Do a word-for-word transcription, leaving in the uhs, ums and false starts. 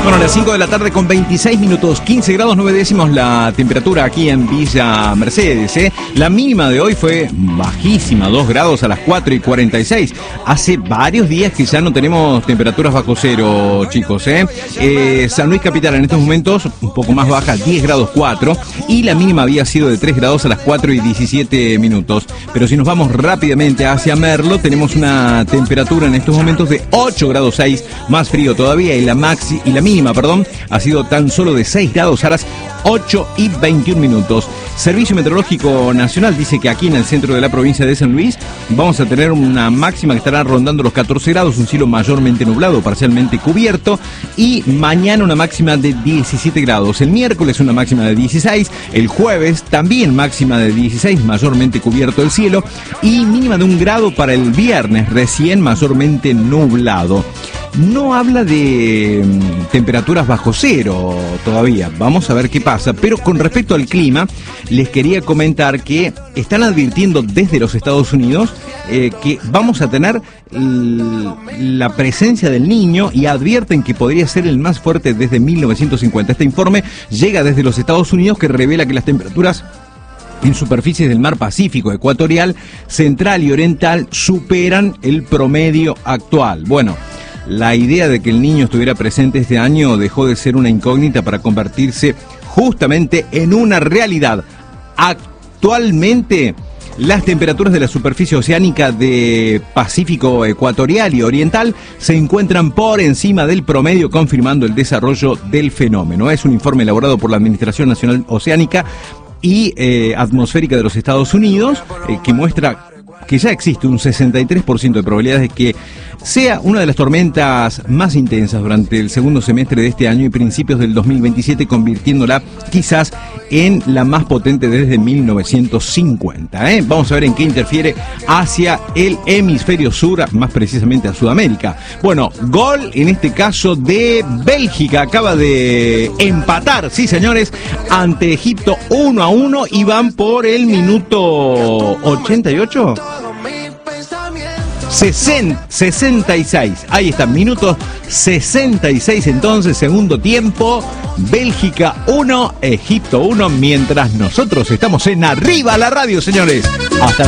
Bueno, a las cinco de la tarde con veintiséis minutos, quince grados nueve décimos la temperatura aquí en Villa Mercedes, ¿eh? La mínima de hoy fue bajísima, dos grados a las cuatro y cuarenta y seis. Hace varios días que ya no tenemos temperaturas bajo cero, chicos, ¿eh? Eh, San Luis Capital en estos momentos un poco más baja, diez grados cuatro, y la mínima había sido de tres grados a las cuatro y diecisiete minutos. Pero si nos vamos rápidamente hacia Merlo, tenemos una temperatura en estos momentos de ocho grados seis, más frío todavía, y la maxi y la mínima perdón, ha sido tan solo de seis grados a las ocho y veintiún minutos. Servicio Meteorológico Nacional dice que aquí en el centro de la provincia de San Luis vamos a tener una máxima que estará rondando los catorce grados, un cielo mayormente nublado, parcialmente cubierto, y mañana una máxima de diecisiete grados. El miércoles una máxima de dieciséis, el jueves también máxima de dieciséis, mayormente cubierto el cielo, y mínima de un grado para el viernes, recién mayormente nublado. No habla de um, temperaturas bajo cero todavía, vamos a ver qué pasa, pero con respecto al clima, les quería comentar que están advirtiendo desde los Estados Unidos eh, que vamos a tener la presencia del Niño, y advierten que podría ser el más fuerte desde mil novecientos cincuenta. Este informe llega desde los Estados Unidos, que revela que las temperaturas en superficies del mar Pacífico ecuatorial, central y oriental superan el promedio actual. Bueno, la idea de que el Niño estuviera presente este año dejó de ser una incógnita para convertirse justamente en una realidad. Actualmente, las temperaturas de la superficie oceánica de Pacífico ecuatorial y oriental se encuentran por encima del promedio, confirmando el desarrollo del fenómeno. Es un informe elaborado por la Administración Nacional Oceánica y eh, Atmosférica de los Estados Unidos, eh, que muestra que ya existe un sesenta y tres por ciento de probabilidades de que sea una de las tormentas más intensas durante el segundo semestre de este año y principios del dos mil veintisiete, convirtiéndola quizás en la más potente desde mil novecientos cincuenta. ¿eh? Vamos a ver en qué interfiere hacia el hemisferio sur, más precisamente a Sudamérica. Bueno, gol en este caso de Bélgica, acaba de empatar, sí señores, ante Egipto uno a uno, y van por el minuto ochenta y ocho. sesenta y seis, ahí está, minutos sesenta y seis entonces, segundo tiempo, Bélgica uno, Egipto uno, mientras nosotros estamos en Arriba la Radio, señores. Hasta